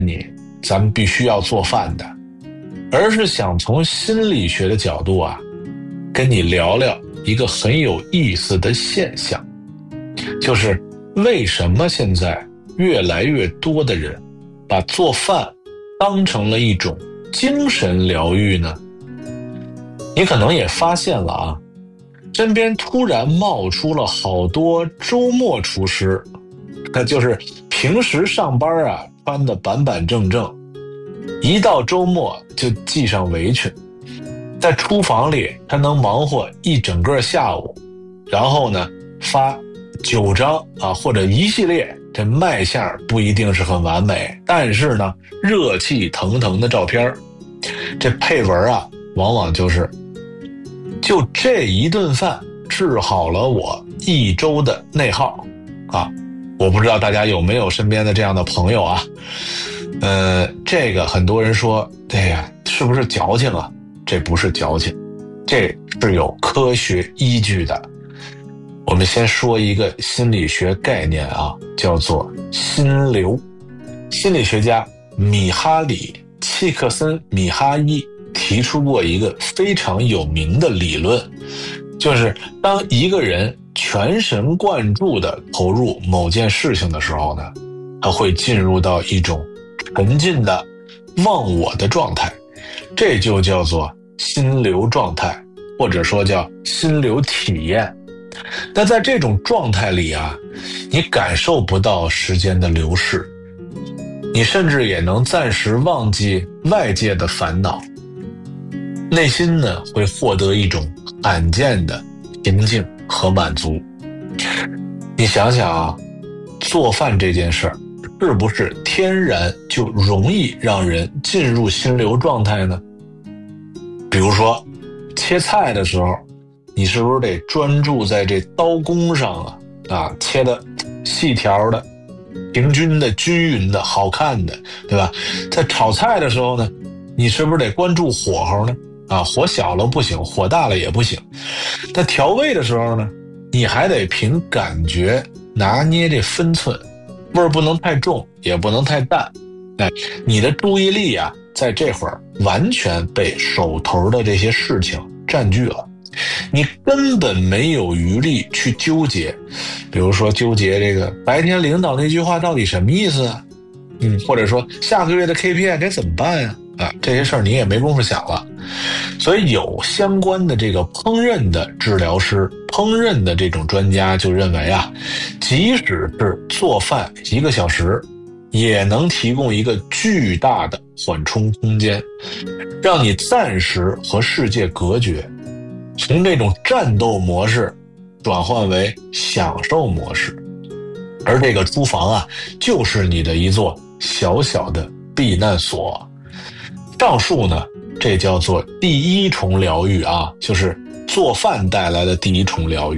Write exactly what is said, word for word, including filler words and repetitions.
你咱们必须要做饭的，而是想从心理学的角度啊，跟你聊聊一个很有意思的现象，就是为什么现在越来越多的人把做饭当成了一种精神疗愈呢？你可能也发现了啊，身边突然冒出了好多周末厨师，那就是平时上班啊穿的板板正正，一到周末就系上围裙，在厨房里他能忙活一整个下午，然后呢发九张啊或者一系列，这卖相不一定是很完美，但是呢热气腾腾的照片，这配文啊往往就是就这一顿饭治好了我一周的内耗啊！我不知道大家有没有身边的这样的朋友啊？呃，这个很多人说，哎呀，是不是矫情啊？这不是矫情，这是有科学依据的。我们先说一个心理学概念啊，叫做心流。心理学家米哈里·契克森米哈伊提出过一个非常有名的理论，就是当一个人全神贯注地投入某件事情的时候呢，他会进入到一种沉浸的忘我的状态，这就叫做心流状态，或者说叫心流体验。那在这种状态里啊，你感受不到时间的流逝，你甚至也能暂时忘记外界的烦恼，内心呢会获得一种罕见的平静和满足。你想想啊，做饭这件事儿是不是天然就容易让人进入心流状态呢？比如说切菜的时候，你是不是得专注在这刀工上啊？啊，切的细条的、平均的、均匀的、好看的，对吧？在炒菜的时候呢，你是不是得关注火候呢？啊，火小了不行，火大了也不行。在调味的时候呢，你还得凭感觉拿捏这分寸，味儿不能太重，也不能太淡。哎，你的注意力啊，在这会儿完全被手头的这些事情占据了，你根本没有余力去纠结，比如说纠结这个白天领导那句话到底什么意思啊？嗯，或者说下个月的 K P I 该怎么办呀？啊，这些事儿你也没工夫想了。所以有相关的这个烹饪的治疗师、烹饪的这种专家就认为啊，即使是做饭一个小时，也能提供一个巨大的缓冲空间，让你暂时和世界隔绝，从这种战斗模式转换为享受模式。而这个厨房啊，就是你的一座小小的避难所。上述呢，这叫做第一重疗愈啊，就是做饭带来的第一重疗愈。